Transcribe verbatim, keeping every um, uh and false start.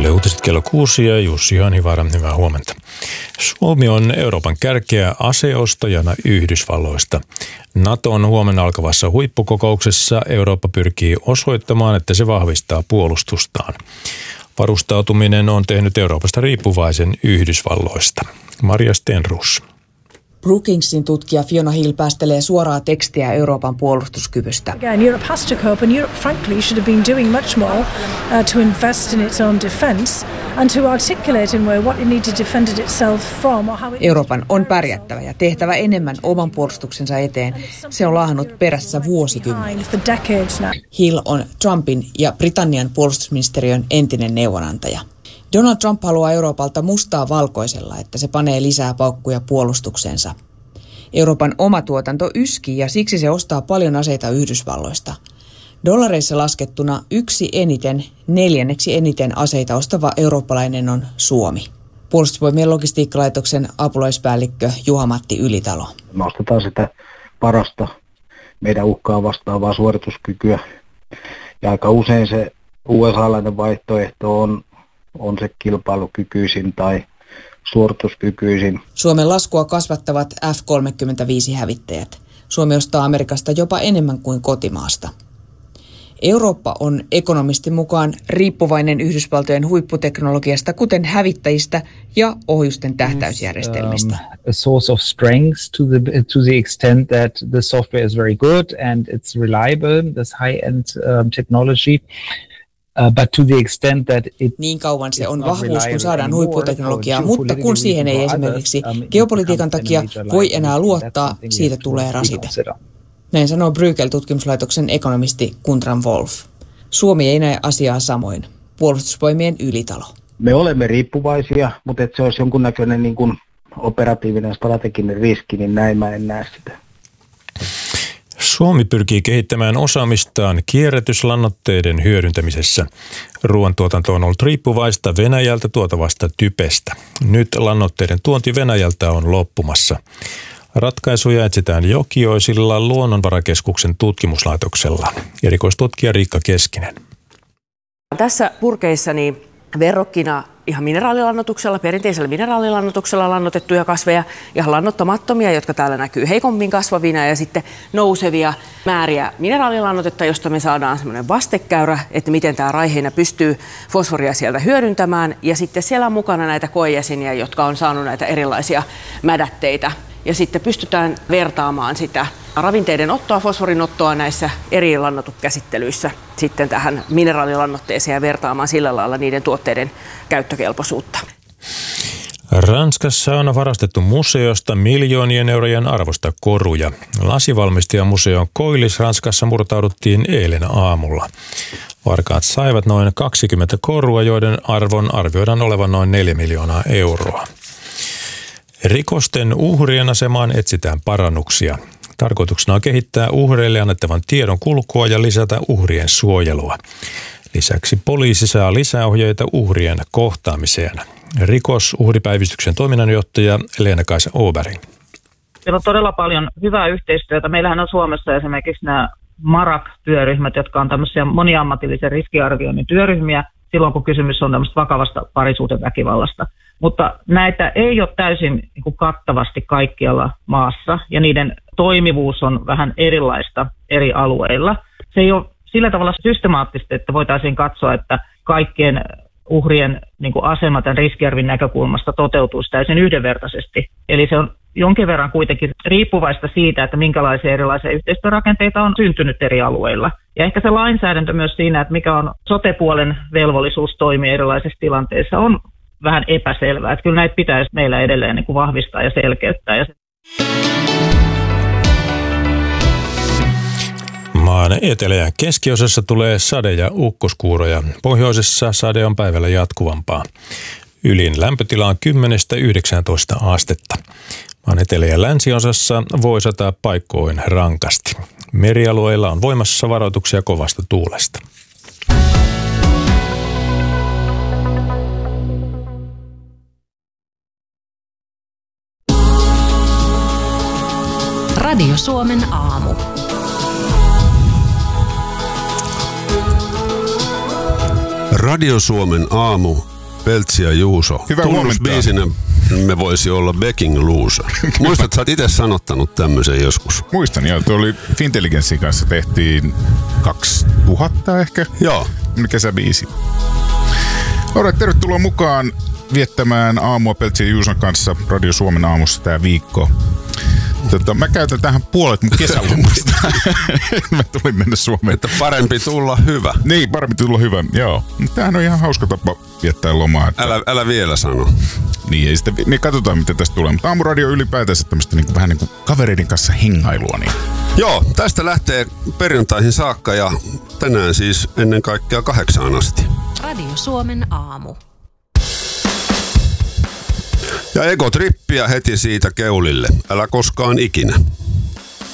Yle Uutiset kello kuusi ja Jussi Hanhivaara, hyvää huomenta. Suomi on Euroopan kärkeä aseostajana Yhdysvalloista. Naton huomenna alkavassa huippukokouksessa Eurooppa pyrkii osoittamaan, että se vahvistaa puolustustaan. Varustautuminen on tehnyt Euroopasta riippuvaisen Yhdysvalloista. Maria Stenrus. Brookingsin tutkija Fiona Hill päästelee suoraa tekstiä Euroopan puolustuskyvystä. Again, Europe has to cope, and Europe, frankly, should have been doing much more uh, to invest in its own defence and to articulate in a way what it needs to defend itself from or how it... Euroopan on pärjättävä ja tehtävä enemmän oman puolustuksensa eteen. Se on laahannut perässä vuosikymmeniä. Hill on Trumpin ja Britannian puolustusministeriön entinen neuvonantaja. Donald Trump haluaa Euroopalta mustaa valkoisella, että se panee lisää paukkuja puolustukseensa. Euroopan oma tuotanto yskii ja siksi se ostaa paljon aseita Yhdysvalloista. Dollareissa laskettuna yksi eniten, neljänneksi eniten aseita ostava eurooppalainen on Suomi. Puolustusvoimien logistiikkalaitoksen apulaispäällikkö Juha-Matti Ylitalo. Me ostetaan sitä parasta meidän uhkaa vastaavaa suorituskykyä. Ja aika usein se U S A-lainen vaihtoehto on on se kilpailukykyisin tai suorituskykyisin. Suomen laskua kasvattavat F kolmekymmentäviisi-hävittäjät. Suomi ostaa Amerikasta jopa enemmän kuin kotimaasta. Eurooppa on ekonomistin mukaan riippuvainen Yhdysvaltojen huipputeknologiasta, kuten hävittäjistä ja ohjusten tähtäysjärjestelmistä. Um, a source of strength to the to the extent that the software is very good and it's reliable, this high-end um, technology. Uh, but to the extent that it niin kauan se on vahvuus, kun saadaan huipputeknologiaa, mutta kun siihen ei esimerkiksi geopolitiikan takia voi enää luottaa, siitä tulee rasite. Näin sanoo Bruegel-tutkimuslaitoksen ekonomisti Guntram Wolf. Suomi ei näe asiaa samoin. Puolustusvoimien Ylitalo. Me olemme riippuvaisia, mutta että se olisi jonkunnäköinen niin kuin operatiivinen strateginen riski, niin näin mä en näe sitä. Suomi pyrkii kehittämään osaamistaan kierrätyslannoitteiden hyödyntämisessä. Ruoantuotanto on ollut riippuvaista Venäjältä tuotavasta typestä. Nyt lannoitteiden tuonti Venäjältä on loppumassa. Ratkaisuja etsitään Jokioisilla Luonnonvarakeskuksen tutkimuslaitoksella. Erikoistutkija Riikka Keskinen. Tässä purkeissani verrokkina ihan mineraalilannoituksella, perinteisellä mineraalilannoituksella lannotettuja kasveja, ihan lannottamattomia, jotka täällä näkyy heikommin kasvavina, ja sitten nousevia määriä mineraalilannotetta, josta me saadaan semmoinen vastekäyrä, että miten tämä raiheinä pystyy fosforia sieltä hyödyntämään, ja sitten siellä on mukana näitä koejäseniä, jotka on saanut näitä erilaisia mädätteitä. Ja sitten pystytään vertaamaan sitä ravinteiden ottoa, fosforin ottoa näissä eri lannoituskäsittelyissä sitten tähän mineraalilannoitteeseen ja vertaamaan sillä lailla niiden tuotteiden käyttökelpoisuutta. Ranskassa on varastettu museosta miljoonien eurojen arvosta koruja. Lasivalmistajamuseon Koillis Ranskassa murtauduttiin eilen aamulla. Varkaat saivat noin kaksikymmentä korua, joiden arvon arvioidaan olevan noin neljä miljoonaa euroa. Rikosten uhrien asemaan etsitään parannuksia. Tarkoituksena on kehittää uhreille annettavan tiedon kulkua ja lisätä uhrien suojelua. Lisäksi poliisi saa lisäohjeita uhrien kohtaamiseen. Rikosuhripäivystyksen toiminnanjohtaja Leena-Kaisa Åberg. Meillä on todella paljon hyvää yhteistyötä. Meillähän on Suomessa esimerkiksi nämä MARAK-työryhmät, jotka on tämmöisiä moniammatillisen riskiarvioinnin työryhmiä silloin, kun kysymys on tämmöistä vakavasta parisuhdeväkivallasta. Mutta näitä ei ole täysin niin kuin kattavasti kaikkialla maassa, ja niiden toimivuus on vähän erilaista eri alueilla. Se ei ole sillä tavalla systemaattista, että voitaisiin katsoa, että kaikkien uhrien niin kuin asema tämän riskiarvin näkökulmasta toteutuisi täysin yhdenvertaisesti. Eli se on jonkin verran kuitenkin riippuvaista siitä, että minkälaisia erilaisia yhteistyörakenteita on syntynyt eri alueilla. Ja ehkä se lainsäädäntö myös siinä, että mikä on sote-puolen velvollisuus toimia erilaisissa tilanteissa, on vähän epäselvää. Että kyllä näitä pitäisi meillä edelleen niin kuin vahvistaa ja selkeyttää. Maan etelä- ja keskiosassa tulee sade- ja ukkoskuuroja. Pohjoisessa sade on päivällä jatkuvampaa. Ylin lämpötila on kymmenestä yhdeksääntoista astetta. Maan etelä- ja länsiosassa voi sataa paikkoin rankasti. Merialueilla on voimassa varoituksia kovasta tuulesta. Radio Suomen aamu. Radio Suomen aamu. Peltsi ja Juuso. Hyvää huomenta. Tunnusbiisinä me voisi olla Becking Loser. Muistat, sä oot itse sanottanut tämmöisen joskus. Muistan, joo. Tuo oli Fintelligenssin kanssa tehtiin kaksituhatta ehkä. Joo. Kesäbiisi. Alright, tervetuloa mukaan viettämään aamua Peltsi ja Juuson kanssa Radio Suomen aamussa tää viikko. Tota, mä käytän tähän puolet mun kesälomasta. Mä tulin tänne Suomeen. Että parempi tulla hyvä. Niin, parempi tulla hyvä, joo. Mutta tämähän on ihan hauska tapa viettää lomaa. Että... Älä, älä vielä sano. Niin, ei sitten, niin katsotaan mitä tästä tulee. Mutta aamuradio ylipäätänsä tämmöistä niin kuin, vähän niin kuin kavereiden kanssa hengailua. Niin. Joo, tästä lähtee perjantaihin saakka ja tänään siis ennen kaikkea kahdeksaan asti. Radio Suomen aamu. Ja ekotrippiä heti siitä keulille. Älä koskaan ikinä.